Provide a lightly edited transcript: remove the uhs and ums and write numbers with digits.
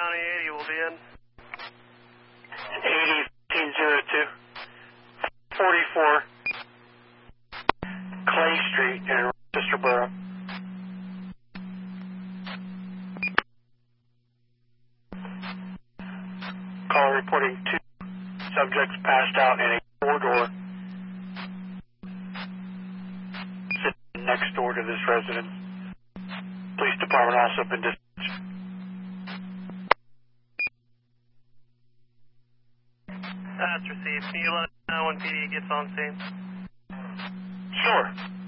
County 80 will be in. 80-1502. 44 Clay Street in Rochester Borough. Call reporting 2 subjects passed out in a corridor sitting next door to this residence. Police department also been dispatched. That's received. Can you let us know when PD gets on scene? Sure.